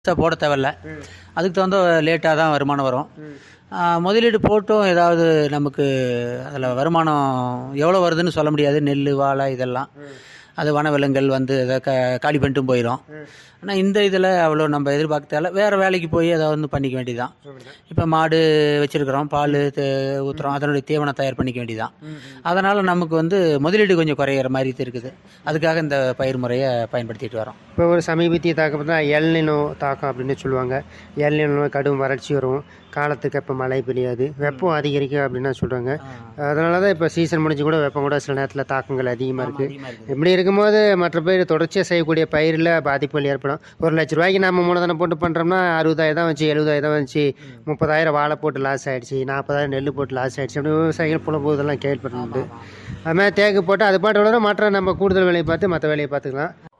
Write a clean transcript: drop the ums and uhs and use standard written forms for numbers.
போட தேவையில்ல. ம். அதுக்கு தகுந்த லேட்டாக தான் வருமானம் வரும். ம். முதலீடு போட்டும் ஏதாவது நமக்கு அதில் வருமானம் எவ்வளோ வருதுன்னு சொல்ல முடியாது. நெல், வாழை இதெல்லாம் ம். அது வனவிலங்குகள் வந்து அதை காலி பண்ணிட்டும் போயிடும். ம். ஆனால் இந்த இதில் அவ்வளோ நம்ம எதிர்பார்க்க தேவையில்ல. வேறு வேலைக்கு போய் ஏதாவது ஒன்று பண்ணிக்க வேண்டியதுதான். அப்படிதான். இப்போ மாடு வச்சுருக்கிறோம், பால் ஊற்றுறோம், அதனுடைய தீவனம் தயார் பண்ணிக்க வேண்டியதுதான். ம். ம். அதனால் நமக்கு வந்து முதலீடு கொஞ்சம் குறையிற மாதிரி இருக்குது. அதுக்காக இந்த பயிர் முறையை பயன்படுத்திட்டு வரோம். இப்போ ஒரு சமீபத்திய தாக்கம் பார்த்தா எல்நினோ தாக்கம் அப்படின்னு சொல்லுவாங்க. எல்நினோ கடும் வறட்சி வரும், காலத்துக்கு இப்போ மழை பெய்யாது, வெப்பம் அதிகரிக்கும் அப்படின்னு சொல்கிறாங்க. அதனால தான் இப்போ சீசன் முடிஞ்சு கூட வெப்பம் கூட சில நேரத்தில் தாக்கங்கள் அதிகமாக இருக்குது. அதிகமாக இருக்குது. இப்படி இருக்கும்போது மற்ற பயிர் தொடர்ச்சியாக செய்யக்கூடிய பயிரில் பாதிப்புகள் ஏற்படும். ₹1,00,000 நம்ம மூலதனம் போட்டு பண்ணுறோம்னா 60,000 வச்சு 70,000 வச்சு 30,000 வாழை போட்டு லாஸ் ஆகிடுச்சு, 40,000 நெல் போட்டு லாஸ் ஆகிடுச்சு. அப்படி விவசாயிகள் புலம்போதெல்லாம் கேள்விப்பட்டு. அது மாதிரி தேக்கு போட்டு அது பாட்டு விட மற்ற நம்ம கூடுதல் வேலையை பார்த்து மற்ற வேலையை பார்த்துக்கலாம்.